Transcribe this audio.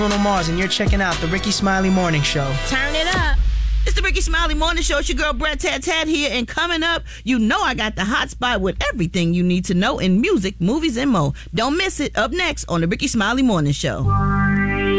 Bruno Mars, and you're checking out the Ricky Smiley Morning Show. Turn it up. It's the Ricky Smiley Morning Show. It's your girl, Brett Tat here. And coming up, you know I got the hot spot with everything you need to know in music, movies, and more. Don't miss it. Up next on the Ricky Smiley Morning Show.